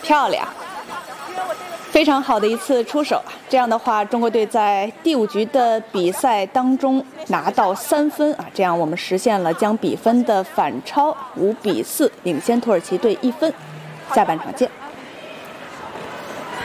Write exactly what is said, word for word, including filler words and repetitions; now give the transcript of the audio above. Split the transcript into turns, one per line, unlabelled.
漂亮，非常好的一次出手。这样的话，中国队在第五局的比赛当中拿到三分啊，这样我们实现了将比分的反超，五比四领先土耳其队一分。下半场见。